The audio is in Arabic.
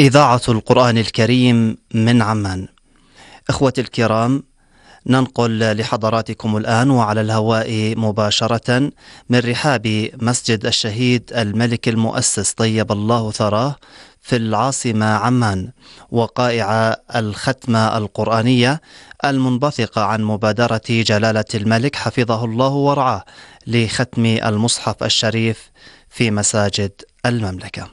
إذاعة القرآن الكريم من عمان. إخوتي الكرام، ننقل لحضراتكم الآن وعلى الهواء مباشرة من رحاب مسجد الشهيد الملك المؤسس طيب الله ثراه في العاصمة عمان، وقائع الختمة القرآنية المنبثقة عن مبادرة جلالة الملك حفظه الله ورعاه لختم المصحف الشريف في مساجد المملكة.